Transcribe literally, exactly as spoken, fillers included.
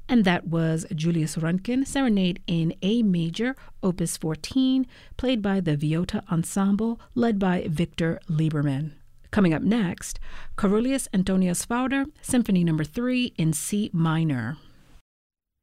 And that was Julius Röntgen, Serenade in A Major, Opus fourteen, played by the Viota Ensemble, led by Victor Lieberman. Coming up next, Carolius Antonius Fauder, Symphony Number three in C minor.